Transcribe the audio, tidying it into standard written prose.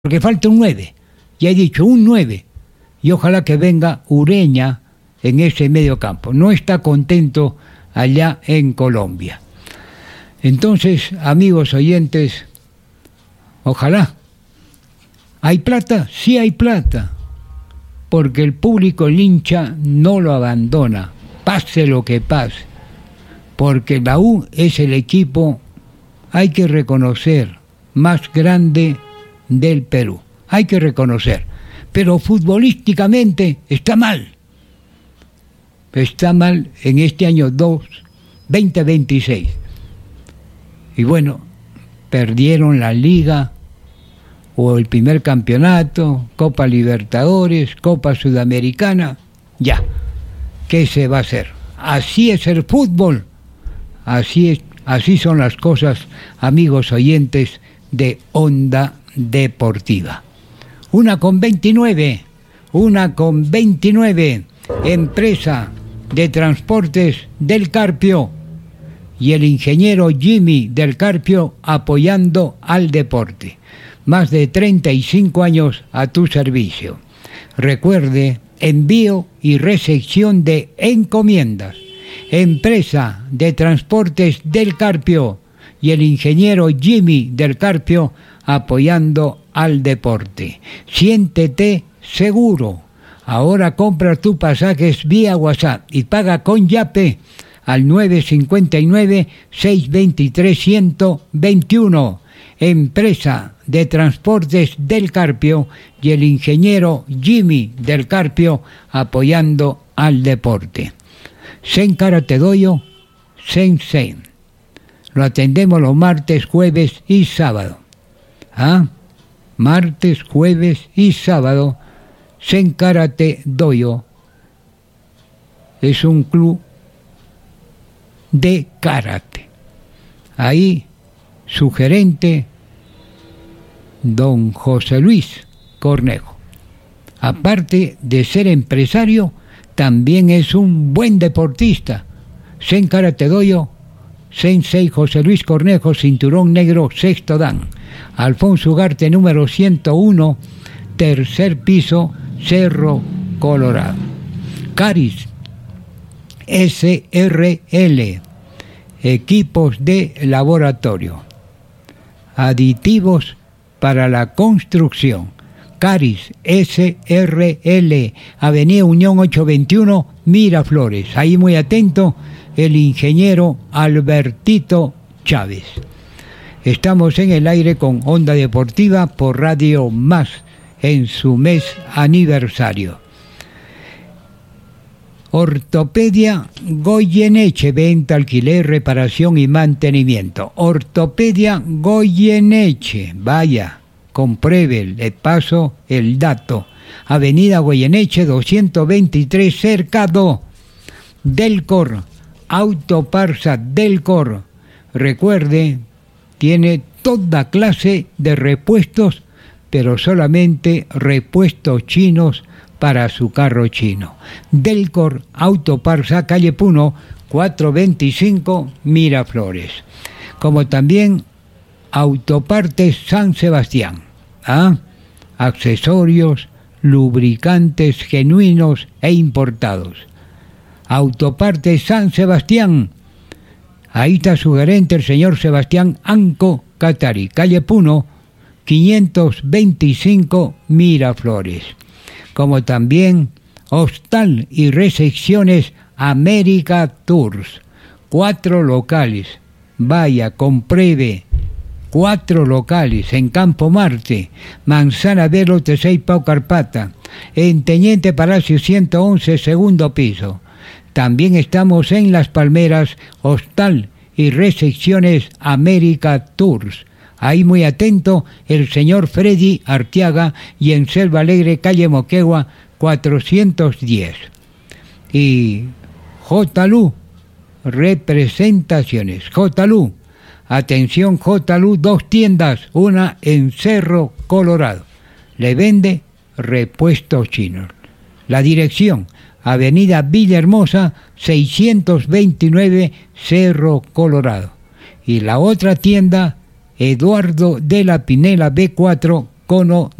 porque falta un 9. Ya he dicho, un 9. Y ojalá que venga Ureña en ese medio campo. No está contento allá en Colombia. Entonces, amigos oyentes, ojalá. ¿Hay plata? Sí hay plata. Porque el público, el hincha, no lo abandona, pase lo que pase. Porque la U es el equipo, hay que reconocer, más grande del Perú. Hay que reconocer. Pero futbolísticamente está mal. Está mal en este año 2026. Y bueno, perdieron la Liga o el primer campeonato, Copa Libertadores, Copa Sudamericana, ya. ¿Qué se va a hacer? Así es el fútbol. Así son las cosas, amigos oyentes de Onda Deportiva. 1:29, empresa de transportes del Carpio y el ingeniero Jimmy del Carpio apoyando al deporte. Más de 35 años a tu servicio. Recuerde, envío y recepción de encomiendas. Empresa de transportes del Carpio y el ingeniero Jimmy del Carpio apoyando al deporte. Siéntete seguro. Ahora compra tus pasajes vía WhatsApp y paga con Yape al 959-623-121. Empresa de transportes del Carpio y el ingeniero Jimmy del Carpio apoyando al deporte. Zen Karate Dojo, Zen. Lo atendemos los martes, jueves y sábado. Martes, jueves y sábado. Zen Karate Dojo es un club de karate. Ahí su gerente, don José Luis Cornejo. Aparte de ser empresario, también es un buen deportista. Zen Karate Dojo, Sensei José Luis Cornejo, cinturón negro, sexto dan. Alfonso Ugarte, número 101, tercer piso, Cerro Colorado. Caris SRL, equipos de laboratorio, aditivos para la construcción. Caris SRL, Avenida Unión 821, Miraflores. Ahí muy atento el ingeniero Albertito Chávez. Estamos en el aire con Onda Deportiva por Radio Más en su mes aniversario. Ortopedia Goyeneche, venta, alquiler, reparación y mantenimiento. Ortopedia Goyeneche, vaya, compruebe, le paso el dato. Avenida Goyeneche 223, Cercado. Delcor, Autoparsa Delcor. Recuerde, tiene toda clase de repuestos, pero solamente repuestos chinos para su carro chino. Delcor Autoparsa, calle Puno, 425, Miraflores. Como también Autopartes San Sebastián. Accesorios, lubricantes genuinos e importados. Autopartes San Sebastián. Ahí está su gerente, el señor Sebastián Anco Catari, calle Puno, 525, Miraflores. Como también hostal y recepciones América Tours. 4 locales. Vaya, compruebe. 4 locales en Campo Marte, Manzana Velo, T6, Pau Carpata, en Teniente Palacio 111, segundo piso. También estamos en Las Palmeras, hostal y recepciones América Tours. Ahí muy atento el señor Freddy Arteaga y en Selva Alegre, calle Moquegua, 410. Y JLU, representaciones. JLU, atención JLU, 2 tiendas, una en Cerro Colorado. Le vende repuestos chinos. La dirección, Avenida Villahermosa, 629, Cerro Colorado. Y la otra tienda, Eduardo de la Pinela B4, cono